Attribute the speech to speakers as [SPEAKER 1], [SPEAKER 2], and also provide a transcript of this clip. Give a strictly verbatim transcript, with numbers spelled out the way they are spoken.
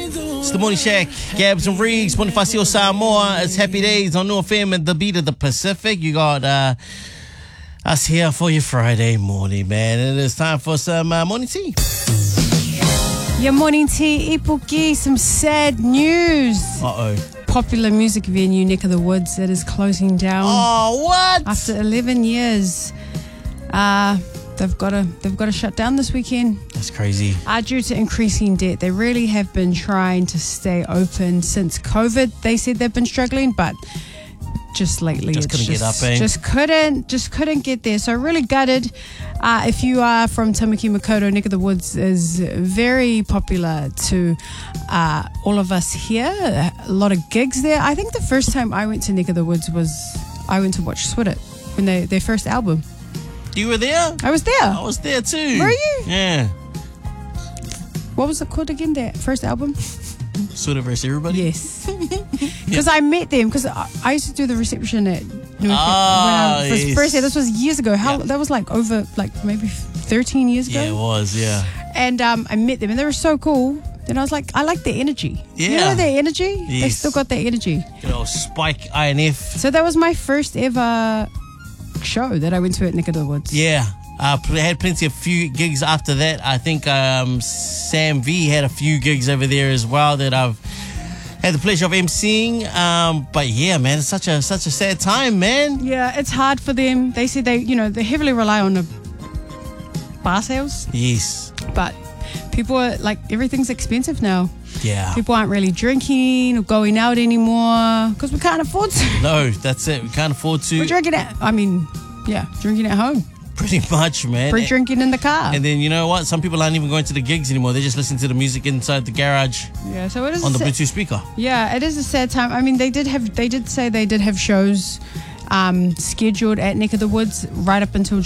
[SPEAKER 1] It's the Morning Shack, Gabs and Reegs, Bonifacio Samoa. It's Happy Days on New F M and the beat of the Pacific. You got uh, us here for your Friday morning, man. It is time for some uh, morning tea.
[SPEAKER 2] Your morning tea, Ipuki, some sad news.
[SPEAKER 1] Uh-oh.
[SPEAKER 2] Popular music venue, Neck of the Woods, it is closing down.
[SPEAKER 1] Oh, what?
[SPEAKER 2] After eleven years. Uh, they've got to they've got to shut down this weekend.
[SPEAKER 1] That's crazy.
[SPEAKER 2] Uh, due to increasing debt. They really have been trying to stay open since COVID. They said they've been struggling, but just lately
[SPEAKER 1] Just
[SPEAKER 2] it's
[SPEAKER 1] couldn't get
[SPEAKER 2] just,
[SPEAKER 1] up, eh?
[SPEAKER 2] just couldn't just couldn't get there. So really gutted. Uh, if you are from Tamaki Makaurau, Neck of the Woods is very popular to uh, all of us here. A lot of gigs there. I think the first time I went to Neck of the Woods was I went to watch Swit It when they their first album.
[SPEAKER 1] You were there?
[SPEAKER 2] I was there.
[SPEAKER 1] I was there too.
[SPEAKER 2] Were you?
[SPEAKER 1] Yeah.
[SPEAKER 2] What was it called again? Their first album?
[SPEAKER 1] Sort of versus everybody?
[SPEAKER 2] Yes. Because I met them, because I, I used to do the reception at New
[SPEAKER 1] Ah,
[SPEAKER 2] when I was
[SPEAKER 1] yes.
[SPEAKER 2] first there. This was years ago. How
[SPEAKER 1] Yeah.
[SPEAKER 2] That was like over, like maybe thirteen years ago.
[SPEAKER 1] Yeah, it was, yeah.
[SPEAKER 2] And um, I met them and they were so cool. Then I was like, I like their energy. You
[SPEAKER 1] Yeah.
[SPEAKER 2] know their energy? They
[SPEAKER 1] Yes.
[SPEAKER 2] still got their energy.
[SPEAKER 1] Good old Spike I N F.
[SPEAKER 2] So that was my first ever show that I went to at Neck of the Woods.
[SPEAKER 1] Yeah. Uh, pl- had plenty of few gigs after that. I think um, Sam V had a few gigs over there as well that I've had the pleasure of emceeing. Um, but yeah, man, it's such a such a sad time, man.
[SPEAKER 2] Yeah, it's hard for them. They said they, you know, they heavily rely on the bar sales,
[SPEAKER 1] Yes.
[SPEAKER 2] but people are like, everything's expensive now.
[SPEAKER 1] Yeah.
[SPEAKER 2] People aren't really drinking or going out anymore because we can't afford to.
[SPEAKER 1] No, that's it. We can't afford to.
[SPEAKER 2] We're drinking at, I mean, yeah, drinking at home.
[SPEAKER 1] Pretty much, man.
[SPEAKER 2] We're drinking in the car.
[SPEAKER 1] And then, you know what? Some people aren't even going to the gigs anymore. They just listen to the music inside the garage
[SPEAKER 2] Yeah, so it is
[SPEAKER 1] on
[SPEAKER 2] a
[SPEAKER 1] the
[SPEAKER 2] sa-
[SPEAKER 1] Bluetooth speaker.
[SPEAKER 2] Yeah, it is a sad time. I mean, they did have, they did say they did have shows um, scheduled at Neck of the Woods right up until